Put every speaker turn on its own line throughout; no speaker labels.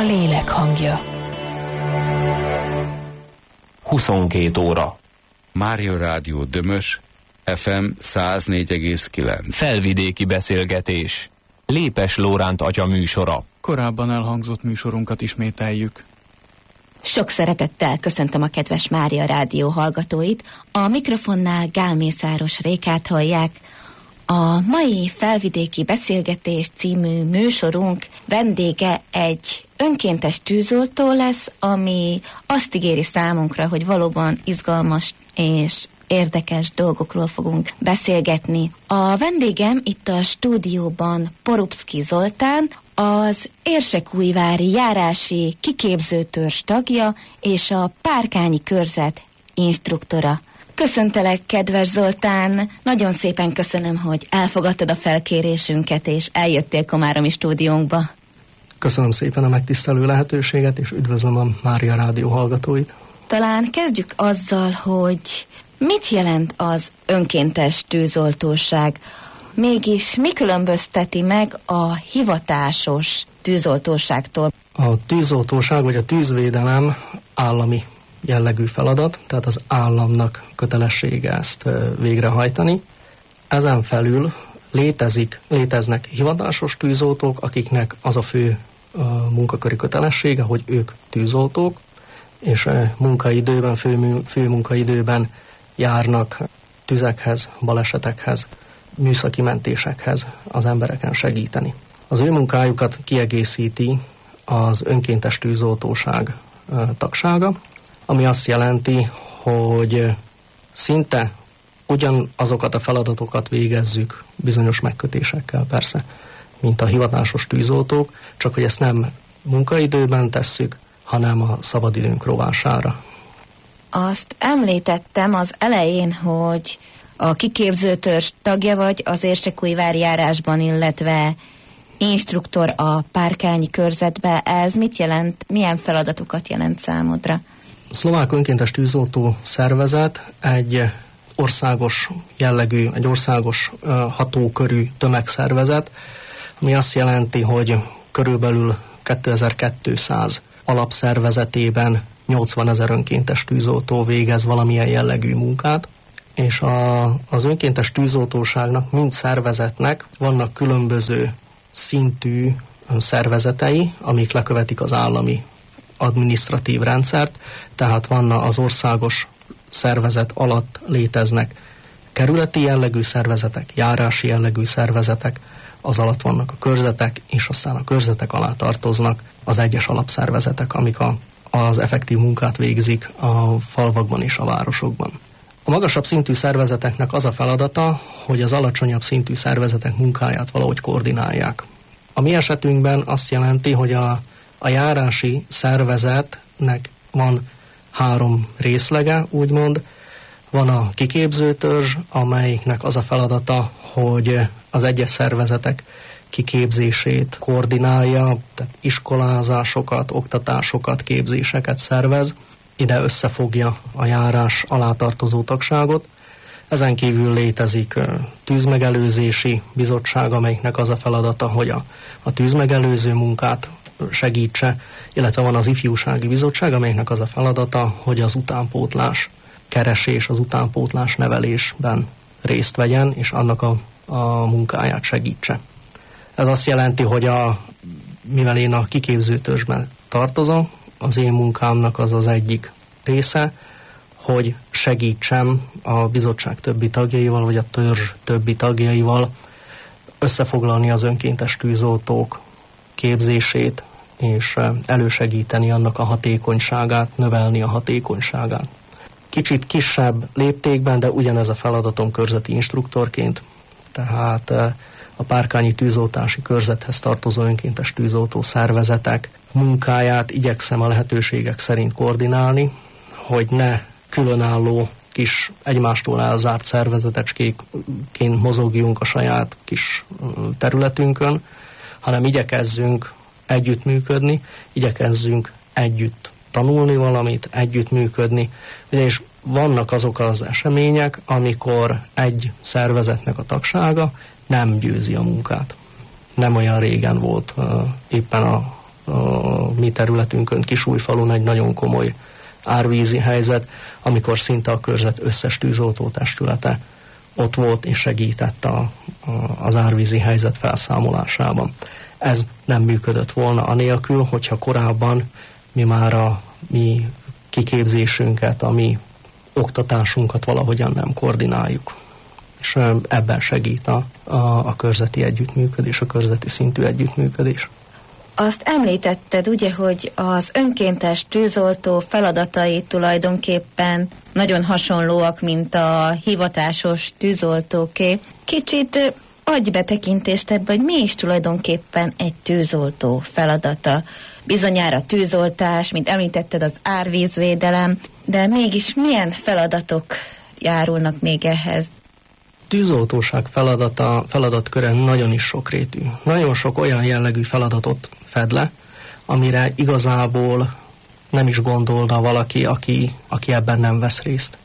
lélek hangja.
22 óra.
Mária Rádió Dömös, FM 104,9.
Felvidéki beszélgetés. Lépes Lóránt atya műsora.
Korábban elhangzott műsorunkat ismételjük.
Sok szeretettel köszöntöm a kedves Mária Rádió hallgatóit. A mikrofonnál Gál Mészáros Rékát hallják. A mai Felvidéki beszélgetés című műsorunk vendége egy önkéntes tűzoltó lesz, ami azt ígéri számunkra, hogy valóban izgalmas és érdekes dolgokról fogunk beszélgetni. A vendégem itt a stúdióban Porubszky Zoltán, az Érsekújvári járási kiképzőtörzs tagja és a Párkányi körzet instruktora. Köszöntelek, kedves Zoltán! Nagyon szépen köszönöm, hogy elfogadtad a felkérésünket, és eljöttél komáromi stúdiónkba.
Köszönöm szépen a megtisztelő lehetőséget, és üdvözlöm a Mária Rádió hallgatóit.
Talán kezdjük azzal, hogy mit jelent az önkéntes tűzoltóság? Mégis mi különbözteti meg a hivatásos tűzoltóságtól?
A tűzoltóság vagy a tűzvédelem állami jellegű feladat, tehát az államnak kötelessége ezt végrehajtani. Ezen felül léteznek hivatásos tűzoltók, akiknek az a fő munkaköri kötelessége, hogy ők tűzoltók, és munkaidőben, fő munkaidőben járnak tüzekhez, balesetekhez, műszaki mentésekhez az embereken segíteni. Az ő munkájukat kiegészíti az önkéntes tűzoltóság tagsága, ami azt jelenti, hogy szinte ugyanazokat a feladatokat végezzük bizonyos megkötésekkel persze, mint a hivatásos tűzoltók, csak hogy ezt nem munkaidőben tesszük, hanem a szabadidőnk rovására.
Azt említettem az elején, hogy a kiképzőtörzs tagja vagy az Érsekújvári járásban, illetve instruktor a Párkányi körzetbe. Ez mit jelent, milyen feladatokat jelent számodra?
A Szlovák Önkéntes Tűzoltó Szervezet egy országos jellegű, egy országos hatókörű tömegszervezet, ami azt jelenti, hogy körülbelül 2200 alapszervezetében 80 000 önkéntes tűzoltó végez valamilyen jellegű munkát, és az önkéntes tűzoltóságnak, mind szervezetnek vannak különböző szintű szervezetei, amik lekövetik az állami adminisztratív rendszert, tehát az országos szervezet alatt léteznek kerületi jellegű szervezetek, járási jellegű szervezetek, az alatt vannak a körzetek, és aztán a körzetek alá tartoznak az egyes alapszervezetek, amik az effektív munkát végzik a falvakban és a városokban. A magasabb szintű szervezeteknek az a feladata, hogy az alacsonyabb szintű szervezetek munkáját valahogy koordinálják. A mi esetünkben azt jelenti, hogy a járási szervezetnek van 3 részlege, úgymond. Van a kiképzőtörzs, amelynek az a feladata, hogy az egyes szervezetek kiképzését koordinálja, tehát iskolázásokat, oktatásokat, képzéseket szervez. Ide összefogja a járás alá tartozó tagságot. Ezen kívül létezik tűzmegelőzési bizottság, amelyiknek az a feladata, hogy a tűzmegelőző munkát segítse, illetve van az ifjúsági bizottság, amelyiknek az a feladata, hogy az utánpótlás keresés, az utánpótlás nevelésben részt vegyen, és annak a munkáját segítse. Ez azt jelenti, hogy mivel én a kiképzőtörzsben tartozom, az én munkámnak az egyik része, hogy segítsem a bizottság többi tagjaival, vagy a törzs többi tagjaival összefoglalni az önkéntes tűzoltók képzését, és elősegíteni annak a hatékonyságát, növelni a hatékonyságát. Kicsit kisebb léptékben, de ugyanez a feladatom körzeti instruktorként, tehát a Párkányi tűzoltási körzethez tartozó önkéntes tűzoltó szervezetek munkáját igyekszem a lehetőségek szerint koordinálni, hogy ne különálló kis egymástól elzárt szervezetecskéként mozogjunk a saját kis területünkön, hanem igyekezzünk együttműködni, igyekezzünk együtt tanulni valamit, együttműködni, és vannak azok az események, amikor egy szervezetnek a tagsága nem győzi a munkát. Nem olyan régen volt éppen a mi területünkön, Kisújfalun egy nagyon komoly árvízi helyzet, amikor szinte a körzet összes tűzoltó testülete ott volt és segített az árvízi helyzet felszámolásában. Ez nem működött volna anélkül, hogyha korábban mi már a mi kiképzésünket, a mi oktatásunkat valahogyan nem koordináljuk. És ebben segít a körzeti együttműködés, a körzeti szintű együttműködés.
Azt említetted, ugye, hogy az önkéntes tűzoltó feladatai tulajdonképpen nagyon hasonlóak, mint a hivatásos tűzoltóké. Kicsit adj betekintést ebbe, hogy mi is tulajdonképpen egy tűzoltó feladata. Bizonyára tűzoltás, mint említetted, az árvízvédelem, de mégis milyen feladatok járulnak még ehhez?
Tűzoltóság feladatköre nagyon is sokrétű. Nagyon sok olyan jellegű feladatot fed le, amire igazából nem is gondolna valaki, aki ebben nem vesz részt.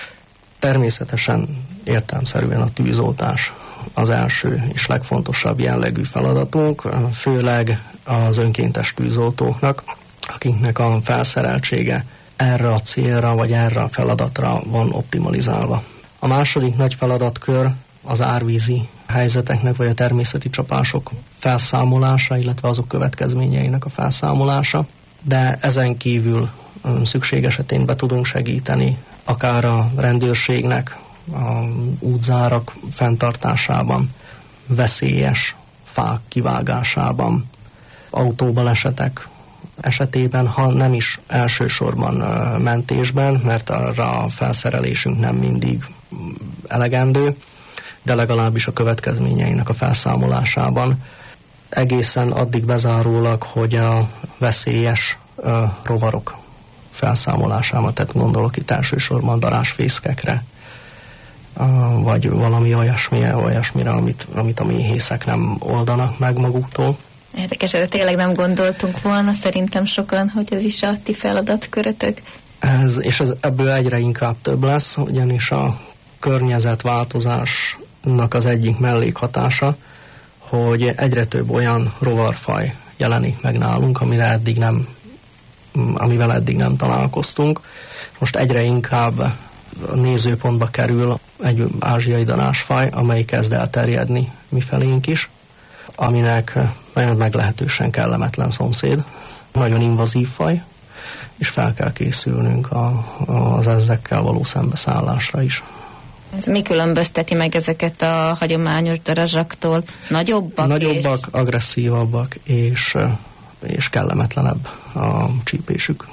Természetesen értelemszerűen a tűzoltás az első és legfontosabb jellegű feladatunk, főleg az önkéntes tűzoltóknak, akiknek a felszereltsége erre a célra vagy erre a feladatra van optimalizálva. A második nagy feladatkör az árvízi helyzeteknek vagy a természeti csapások felszámolása, illetve azok következményeinek a felszámolása, de ezen kívül szükség esetén be tudunk segíteni akár a rendőrségnek a útzárak fenntartásában, veszélyes fák kivágásában, autóbalesetek esetében, ha nem is elsősorban mentésben, mert arra a felszerelésünk nem mindig elegendő, de legalábbis a következményeinek a felszámolásában. Egészen addig bezárólag, hogy a veszélyes rovarok felszámolásában, tehát gondolok itt elsősorban darázsfészkekre, vagy valami olyasmire, amit a méhészek nem oldanak meg maguktól.
Érdekes, erre tényleg nem gondoltunk volna, szerintem sokan, hogy ez is a ti feladatkörötök.
És ebből egyre inkább több lesz, ugyanis a környezetváltozásnak az egyik mellékhatása, hogy egyre több olyan rovarfaj jelenik meg nálunk, amivel eddig nem találkoztunk. Most egyre inkább a nézőpontba kerül egy ázsiai darázsfaj, amely kezd elterjedni mifelénk is, aminek nagyon meglehetősen kellemetlen szomszéd, nagyon invazív faj, és fel kell készülnünk az ezekkel való szembeszállásra is.
Ez mi különbözteti meg ezeket a hagyományos darazsaktól? Nagyobbak,
agresszívabbak, és kellemetlenebb a csípésük.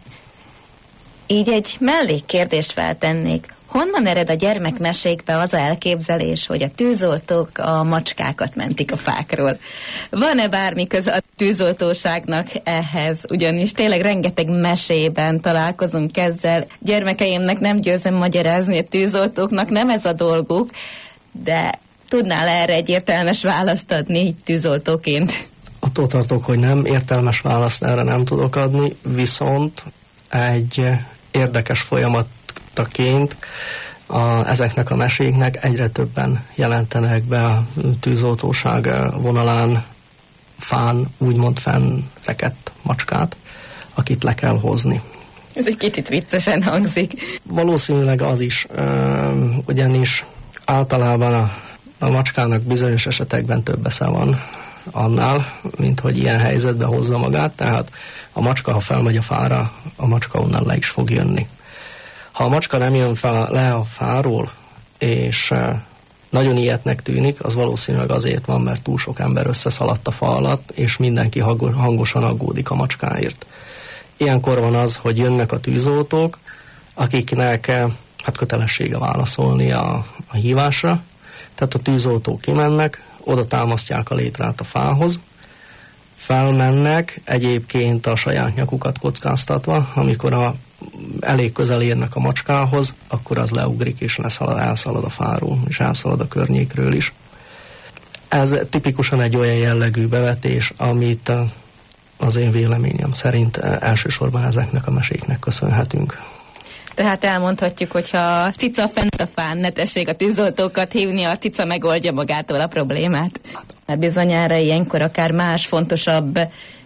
Így egy mellékkérdést feltennék. Honnan ered a gyermekmesékbe az a elképzelés, hogy a tűzoltók a macskákat mentik a fákról? Van-e bármi köze a tűzoltóságnak ehhez? Ugyanis tényleg rengeteg mesében találkozunk ezzel. Gyermekeimnek nem győzöm magyarázni, a tűzoltóknak nem ez a dolguk, de tudnál erre egy értelmes választ adni így tűzoltóként?
Attól tartok, hogy nem értelmes választ erre nem tudok adni, viszont egy érdekes folyamataként ezeknek a meséknek egyre többen jelentenek be a tűzoltóság vonalán fán, úgymond fennrekedt macskát, akit le kell hozni.
Ez egy kicsit viccesen hangzik.
Valószínűleg az is, ugyanis általában a macskának bizonyos esetekben több esze van annál, mint hogy ilyen helyzetbe hozza magát, tehát a macska, ha felmegy a fára, a macska onnan le is fog jönni. Ha a macska nem jön le a fáról, és nagyon ilyetnek tűnik, az valószínűleg azért van, mert túl sok ember összeszaladt a fa alatt, és mindenki hangosan aggódik a macskáért. Ilyenkor van az, hogy jönnek a tűzoltók, akiknek kötelessége válaszolni a hívásra, tehát a tűzoltók kimennek, oda támasztják a létrát a fához, felmennek, egyébként a saját nyakukat kockáztatva, amikor elég közel érnek a macskához, akkor az leugrik és elszalad a fáról, és elszalad a környékről is. Ez tipikusan egy olyan jellegű bevetés, amit az én véleményem szerint elsősorban ezeknek a meséknek köszönhetünk.
Tehát elmondhatjuk, hogyha a cica fent a fán, ne tessék a tűzoltókat hívni, a cica megoldja magától a problémát. Mert bizonyára ilyenkor akár más fontosabb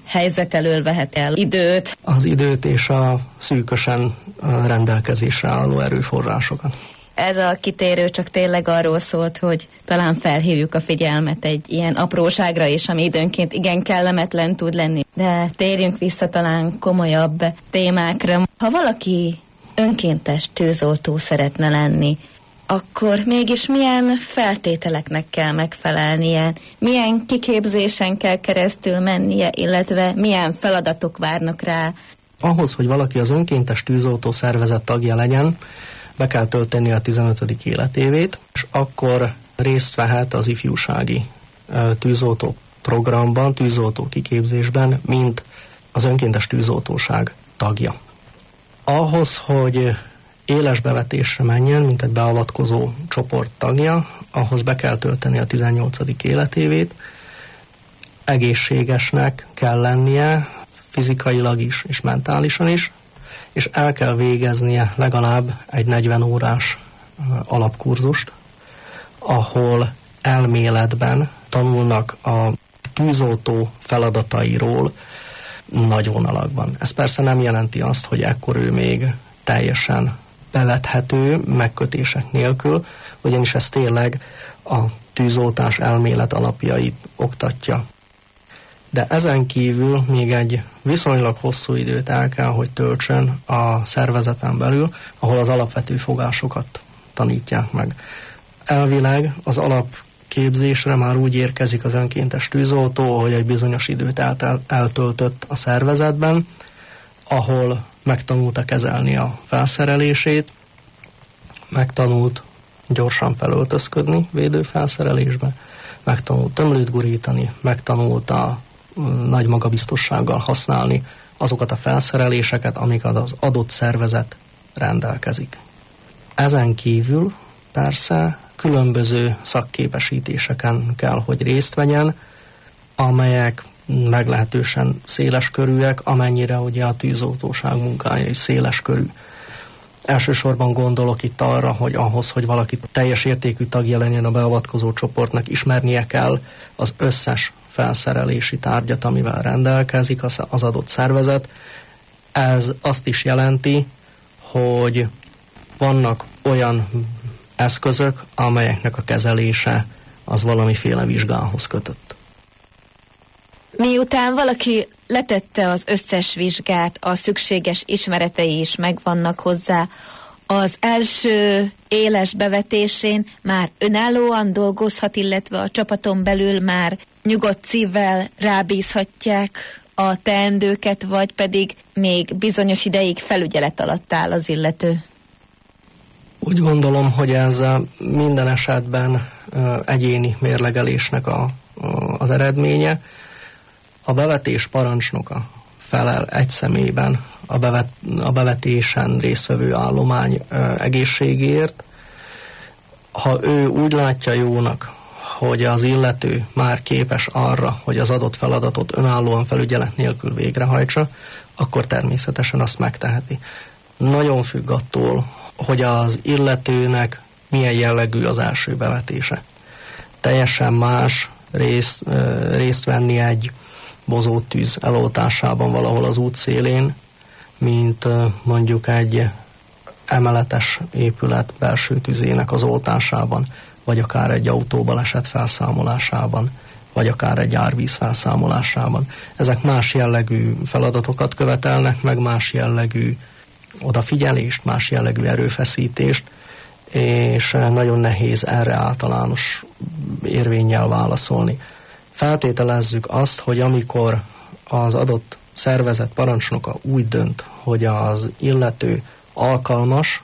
helyzet elől vehet el időt?
Az időt és a szűkösen rendelkezésre álló erőforrásokat.
Ez a kitérő csak tényleg arról szólt, hogy talán felhívjuk a figyelmet egy ilyen apróságra is, ami időnként igen kellemetlen tud lenni. De térjünk vissza talán komolyabb témákra. Ha valaki önkéntes tűzoltó szeretne lenni, akkor mégis milyen feltételeknek kell megfelelnie, milyen kiképzésen kell keresztül mennie, illetve milyen feladatok várnak rá?
Ahhoz, hogy valaki az önkéntes tűzoltó szervezet tagja legyen, be kell tölteni a 15. életévét, és akkor részt vehet az ifjúsági tűzoltó programban, tűzoltó kiképzésben, mint az önkéntes tűzoltóság tagja. Ahhoz, hogy éles bevetésre menjen, mint egy beavatkozó csoport tagja, ahhoz be kell tölteni a 18. életévét, egészségesnek kell lennie, fizikailag is és mentálisan is, és el kell végeznie legalább egy 40 órás alapkurzust, ahol elméletben tanulnak a tűzoltó feladatairól nagy vonalakban. Ez persze nem jelenti azt, hogy ekkor ő még teljesen bevethető, megkötések nélkül, ugyanis ez tényleg a tűzoltás elmélet alapjait oktatja. De ezen kívül még egy viszonylag hosszú időt el kell, hogy töltsön a szervezeten belül, ahol az alapvető fogásokat tanítják meg. Elvileg az alapképzésre már úgy érkezik az önkéntes tűzoltó, hogy egy bizonyos időt eltöltött a szervezetben, ahol megtanulta kezelni a felszerelését, megtanult gyorsan felöltözködni védőfelszerelésbe, megtanult tömlőt gurítani, megtanult a nagy magabiztossággal használni azokat a felszereléseket, amiket az adott szervezet rendelkezik. Ezen kívül persze különböző szakképesítéseken kell, hogy részt vegyen, amelyek meglehetősen széles körűek, amennyire ugye a tűzoltóság munkája is széles körű. Elsősorban gondolok itt arra, hogy ahhoz, hogy valaki teljes értékű tagja legyen a beavatkozó csoportnak, ismernie kell az összes felszerelési tárgyat, amivel rendelkezik az adott szervezet. Ez azt is jelenti, hogy vannak olyan eszközök, amelyeknek a kezelése az valamiféle vizsgához kötött.
Miután valaki letette az összes vizsgát, a szükséges ismeretei is megvannak hozzá, az első éles bevetésén már önállóan dolgozhat, illetve a csapaton belül már nyugodt szívvel rábízhatják a teendőket, vagy pedig még bizonyos ideig felügyelet alatt áll az illető?
Úgy gondolom, hogy ez minden esetben egyéni mérlegelésnek az eredménye. A bevetés parancsnoka felel egy személyben a bevetésen résztvevő állomány egészségéért. Ha ő úgy látja jónak, hogy az illető már képes arra, hogy az adott feladatot önállóan felügyelet nélkül végrehajtsa, akkor természetesen azt megteheti. Nagyon függ attól, hogy az illetőnek milyen jellegű az első bevetése. Teljesen más részt venni egy bozóttűz eloltásában valahol az útszélén, mint mondjuk egy emeletes épület belső tüzének az oltásában, vagy akár egy autóbaleset felszámolásában, vagy akár egy árvíz felszámolásában. Ezek más jellegű feladatokat követelnek, meg más jellegű odafigyelést, más jellegű erőfeszítést, és nagyon nehéz erre általános érvénnyel válaszolni. Feltételezzük azt, hogy amikor az adott szervezet parancsnoka úgy dönt, hogy az illető alkalmas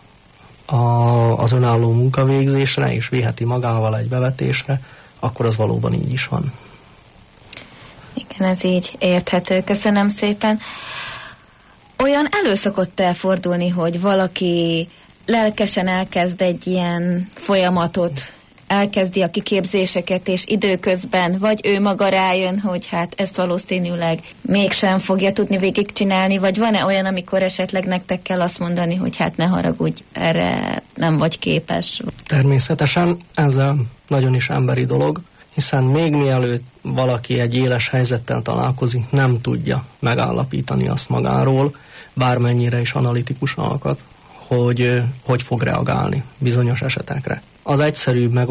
az önálló munkavégzésre, és viheti magával egy bevetésre, akkor az valóban így is van.
Igen, ez így érthető. Köszönöm szépen. Olyan elő szokott elfordulni, hogy valaki lelkesen elkezd egy ilyen folyamatot, elkezdi a kiképzéseket, és időközben vagy ő maga rájön, hogy hát ezt valószínűleg mégsem fogja tudni végigcsinálni, vagy van-e olyan, amikor esetleg nektek kell azt mondani, hogy hát ne haragudj, erre nem vagy képes?
Természetesen ez nagyon is emberi dolog, hiszen még mielőtt valaki egy éles helyzettel találkozik, nem tudja megállapítani azt magáról, bármennyire is analitikus alkat, hogy fog reagálni bizonyos esetekre. Az egyszerűbb